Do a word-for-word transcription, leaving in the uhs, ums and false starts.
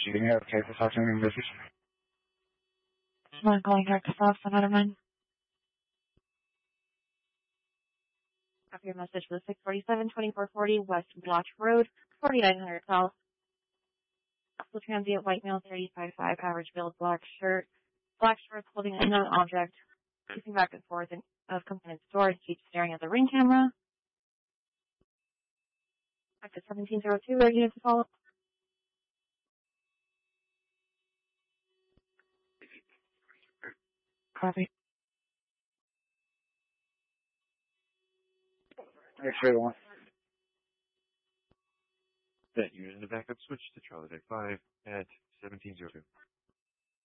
you have a case of Southern English? I'm calling Doctor South, son of mine. Copy your message for the six forty-seven twenty-four forty West Bloch Road, forty-nine hundred South. Full transient white male, thirty-five five, average build, black shirt. Black shorts holding an unknown object, pacing back and forth in of component store, keeps staring at the ring camera. Back to seventeen oh two, where units to follow. Copy. X-ray one. That unit in the backup switch to Charlie Deck five at seventeen oh two.